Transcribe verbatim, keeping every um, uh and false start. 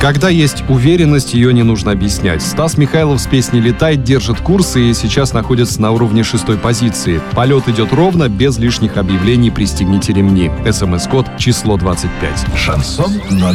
Когда есть уверенность, ее не нужно объяснять. Стас Михайлов с песней «Летай» держит курс и сейчас находится на уровне шестой позиции. Полет идет ровно, без лишних объявлений «Пристегните ремни». СМС-код число двадцать пять. Шансон номер